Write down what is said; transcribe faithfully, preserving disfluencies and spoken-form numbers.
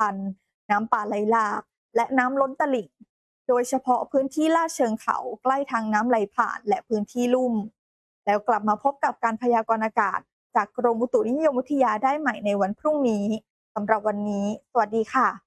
ภัณฑ์น้ำป่าไหลหลากและน้ำล้นตลิ่งโดยเฉพาะพื้นที่ลาดเชิงเขาใกล้ทางน้ำไหลผ่านและพื้นที่ลุ่มแล้วกลับมาพบกับการพยากรณ์อากาศจากกรมอุตุนิยมวิทยาได้ใหม่ในวันพรุ่งนี้สำหรับวันนี้สวัสดีค่ะ